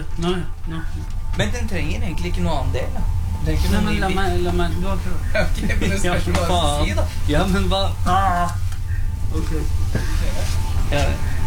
Nå. Men den trenger egentlig ikke noe annen del, da. Nei, men la meg, du har prøvd. Ok, men det spørs hva du sier, da. Ja, men hva? Ok. Ja,